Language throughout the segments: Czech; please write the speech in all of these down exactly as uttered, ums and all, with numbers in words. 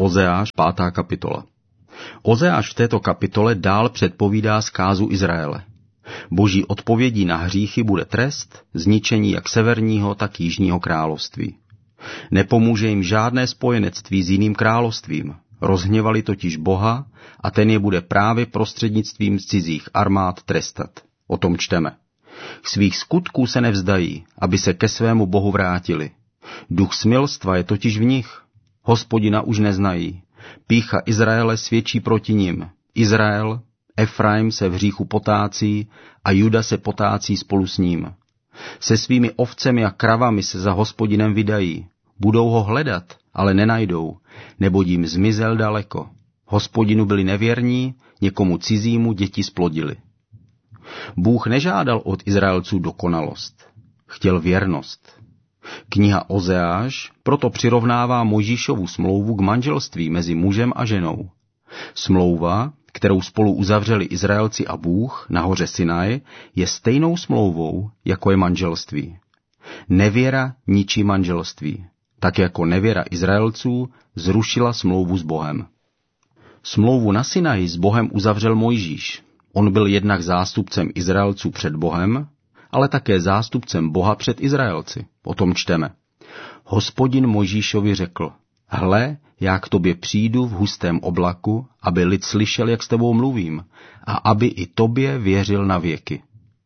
Ozeáš, pátá kapitola. Ozeáš v této kapitole dál předpovídá zkázu Izraele. Boží odpovědí na hříchy bude trest, zničení jak severního, tak jižního království. Nepomůže jim žádné spojenectví s jiným královstvím. Rozhněvali totiž Boha a ten je bude právě prostřednictvím cizích armád trestat. O tom čteme. Svých skutků se nevzdají, aby se ke svému Bohu vrátili. Duch smilstva je totiž v nich. Hospodina už neznají. Pýcha Izraele svědčí proti nim. Izrael, Efraim se v hříchu potácí a Juda se potácí spolu s ním. Se svými ovcemi a kravami se za Hospodinem vydají. Budou ho hledat, ale nenajdou, neboť jim zmizel daleko. Hospodinu byli nevěrní, někomu cizímu děti splodili. Bůh nežádal od Izraelců dokonalost. Chtěl věrnost. Kniha Ozeáš proto přirovnává Mojžíšovu smlouvu k manželství mezi mužem a ženou. Smlouva, kterou spolu uzavřeli Izraelci a Bůh na hoře Sinaj, je stejnou smlouvou, jako je manželství. Nevěra ničí manželství, tak jako nevěra Izraelců zrušila smlouvu s Bohem. Smlouvu na Sinaji s Bohem uzavřel Mojžíš. On byl jednak zástupcem Izraelců před Bohem, ale také zástupcem Boha před Izraelci. O tom čteme. Hospodin Mojžíšovi řekl, hle, já k tobě přijdu v hustém oblaku, aby lid slyšel, jak s tebou mluvím, a aby i tobě věřil na věky.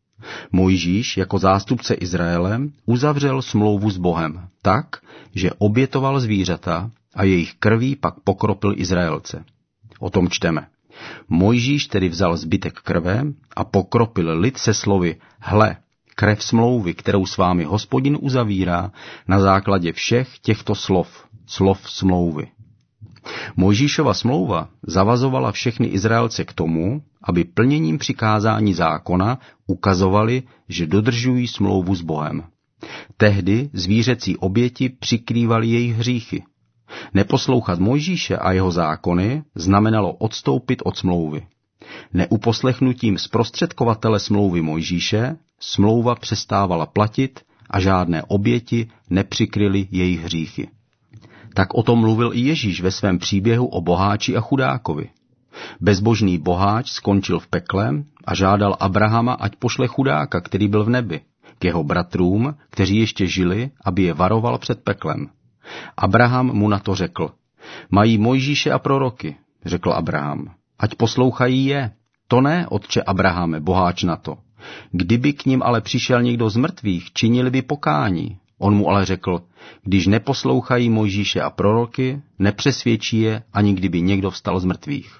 Mojžíš jako zástupce Izraele uzavřel smlouvu s Bohem tak, že obětoval zvířata a jejich krví pak pokropil Izraelce. O tom čteme. Mojžíš tedy vzal zbytek krve a pokropil lid se slovy, hle, krev smlouvy, kterou s vámi Hospodin uzavírá na základě všech těchto slov, slov smlouvy. Mojžíšova smlouva zavazovala všechny Izraelce k tomu, aby plněním přikázání zákona ukazovali, že dodržují smlouvu s Bohem. Tehdy zvířecí oběti přikrývaly jejich hříchy. Neposlouchat Mojžíše a jeho zákony znamenalo odstoupit od smlouvy. Neuposlechnutím zprostředkovatele smlouvy Mojžíše smlouva přestávala platit a žádné oběti nepřikryly jejich hříchy. Tak o tom mluvil i Ježíš ve svém příběhu o boháči a chudákovi. Bezbožný boháč skončil v pekle a žádal Abrahama, ať pošle chudáka, který byl v nebi, k jeho bratrům, kteří ještě žili, aby je varoval před peklem. Abraham mu na to řekl, mají Mojžíše a proroky, řekl Abraham, ať poslouchají je. To ne, otče Abrahame, boháč na to. Kdyby k ním ale přišel někdo z mrtvých, činili by pokání. On mu ale řekl, když neposlouchají Mojžíše a proroky, nepřesvědčí je, ani kdyby někdo vstal z mrtvých.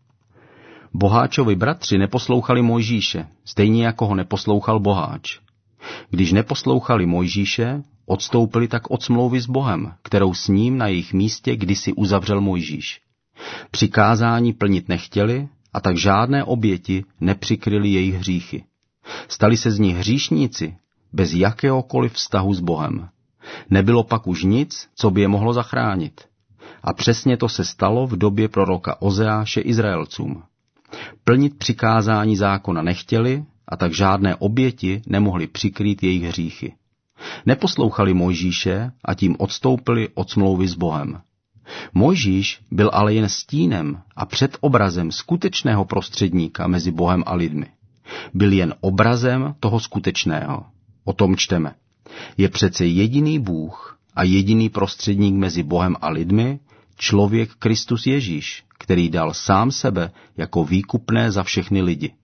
Boháčovi bratři neposlouchali Mojžíše, stejně jako ho neposlouchal boháč. Když neposlouchali Mojžíše, odstoupili tak od smlouvy s Bohem, kterou s ním na jejich místě kdysi uzavřel Mojžíš. Přikázání plnit nechtěli a tak žádné oběti nepřikryly jejich hříchy. Stali se z nich hříšníci bez jakéhokoliv vztahu s Bohem. Nebylo pak už nic, co by je mohlo zachránit. A přesně to se stalo v době proroka Ozeáše Izraelcům. Plnit přikázání zákona nechtěli a tak žádné oběti nemohly přikrýt jejich hříchy. Neposlouchali Mojžíše a tím odstoupili od smlouvy s Bohem. Mojžíš byl ale jen stínem a předobrazem skutečného prostředníka mezi Bohem a lidmi. Byl jen obrazem toho skutečného. O tom čteme. Je přece jediný Bůh a jediný prostředník mezi Bohem a lidmi, člověk Kristus Ježíš, který dal sám sebe jako výkupné za všechny lidi.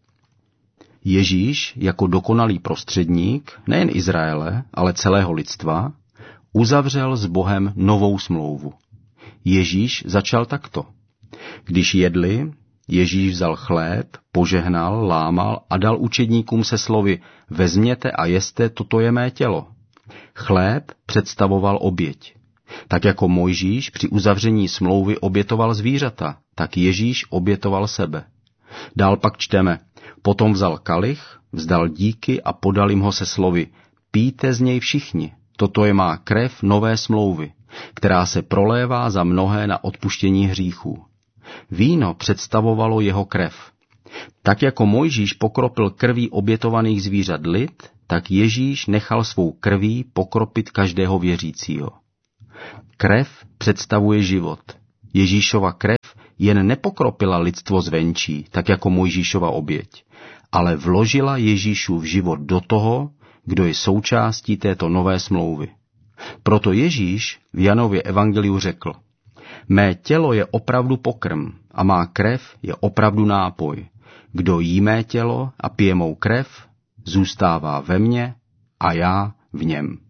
Ježíš jako dokonalý prostředník, nejen Izraele, ale celého lidstva, uzavřel s Bohem novou smlouvu. Ježíš začal takto. Když jedli, Ježíš vzal chléb, požehnal, lámal a dal učedníkům se slovy vezměte a jeste, toto je mé tělo. Chléb představoval oběť. Tak jako Mojžíš při uzavření smlouvy obětoval zvířata, tak Ježíš obětoval sebe. Dál pak čteme, potom vzal kalich, vzdal díky a podal jim ho se slovy pijte z něj všichni, toto je má krev nové smlouvy, která se prolévá za mnohé na odpuštění hříchů. Víno představovalo jeho krev. Tak jako Mojžíš pokropil krví obětovaných zvířat lid, tak Ježíš nechal svou krví pokropit každého věřícího. Krev představuje život. Ježíšova krev jen nepokropila lidstvo zvenčí, tak jako Mojžíšova oběť, ale vložila Ježíšův život do toho, kdo je součástí této nové smlouvy. Proto Ježíš v Janově evangeliu řekl: Mé tělo je opravdu pokrm a má krev je opravdu nápoj. Kdo jí mé tělo a pije mou krev, zůstává ve mně a já v něm.